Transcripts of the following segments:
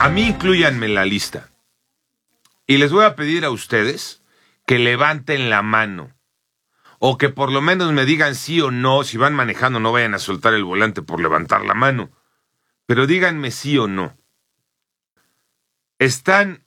A mí inclúyanme en la lista. Y les voy a pedir a ustedes que levanten la mano. O que por lo menos me digan sí o no. Si van manejando, no vayan a soltar el volante por levantar la mano. Pero díganme sí o no. ¿Están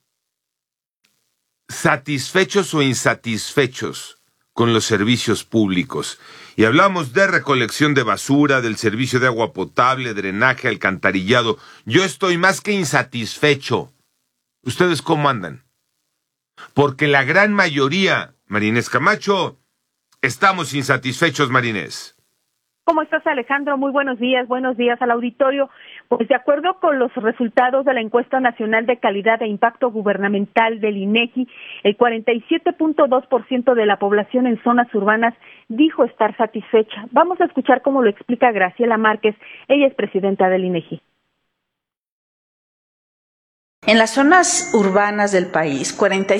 satisfechos o insatisfechos con los servicios públicos? Y hablamos de recolección de basura, del servicio de agua potable, drenaje, alcantarillado. Yo estoy más que insatisfecho. ¿Ustedes cómo andan? Porque la gran mayoría, Marinés Camacho, estamos insatisfechos, Marinés. ¿Cómo estás, Alejandro? Muy buenos días al auditorio. Pues de acuerdo con los resultados de la Encuesta Nacional de Calidad e Impacto Gubernamental del INEGI, el 47.2% de la población en zonas urbanas dijo estar satisfecha. Vamos a escuchar cómo lo explica Graciela Márquez, ella es presidenta del INEGI. En las zonas urbanas del país,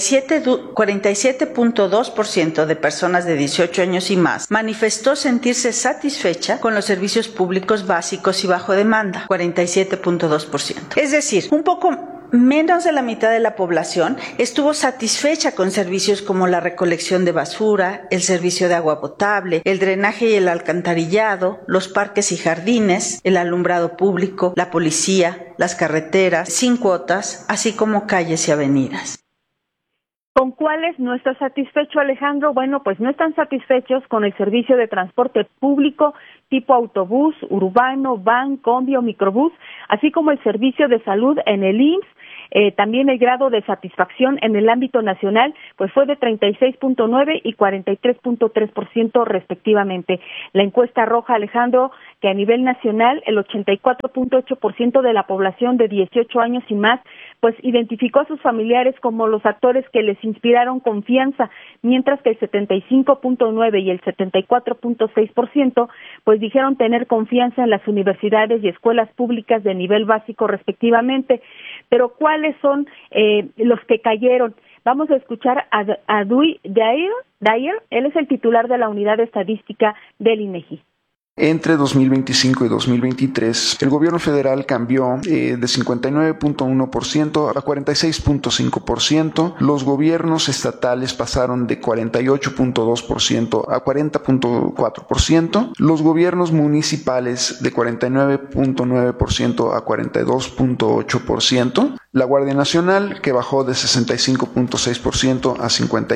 47.2% de personas de 18 años y más manifestó sentirse satisfecha con los servicios públicos básicos y bajo demanda, 47.2%. Es decir, un poco menos de la mitad de la población estuvo satisfecha con servicios como la recolección de basura, el servicio de agua potable, el drenaje y el alcantarillado, los parques y jardines, el alumbrado público, la policía, las carreteras, sin cuotas, así como calles y avenidas. ¿Con cuáles no está satisfecho, Alejandro? Bueno, pues no están satisfechos con el servicio de transporte público tipo autobús, urbano, van, combi o microbús, así como el servicio de salud en el IMSS. También el grado de satisfacción en el ámbito nacional pues fue de 36.9 y 43.3% respectivamente. La encuesta arroja, Alejandro, que a nivel nacional el 84.8% de la población de 18 años y más pues identificó a sus familiares como los actores que les inspiraron confianza, mientras que el 75.9 y el 74.6% pues dijeron tener confianza en las universidades y escuelas públicas de nivel básico respectivamente. Pero ¿cuáles son los que cayeron? Vamos a escuchar a Dui Dair, él es el titular de la unidad de estadística del INEGI. Entre 2025 y 2023, el gobierno federal cambió de 59.1% a 46.5%. Los gobiernos estatales pasaron de 48.2% a 40.4%. Los gobiernos municipales de 49.9% a 42.8%. La Guardia Nacional, que bajó de 65.6% a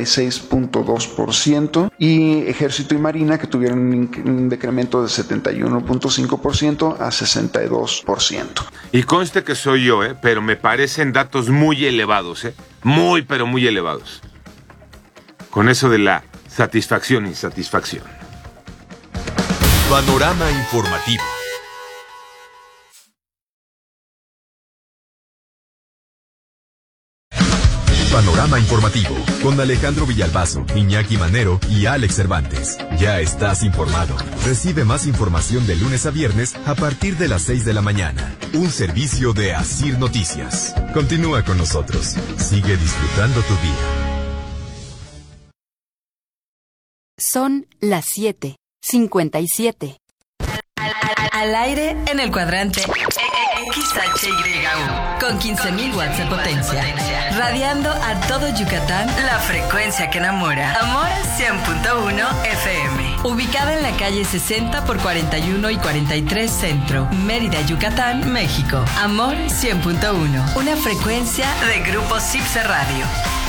56.2%. Y Ejército y Marina, que tuvieron un decremento de 71.5% a 62%. Y conste que soy yo, pero me parecen datos muy elevados, pero muy elevados. Con eso de la satisfacción e insatisfacción. Panorama informativo. Panorama informativo con Alejandro Villalbazo, Iñaki Manero y Alex Cervantes. Ya estás informado. Recibe más información de lunes a viernes a partir de las 6 de la mañana. Un servicio de Asir Noticias. Continúa con nosotros. Sigue disfrutando tu día. Son las 7:57. Al aire en el cuadrante XHYU con 15.000 watts de potencia, radiando a todo Yucatán, la frecuencia que enamora. Amor 100.1 FM, ubicada en la calle 60 por 41 y 43 Centro, Mérida, Yucatán, México. Amor 100.1, una frecuencia de Grupo Cipse Radio.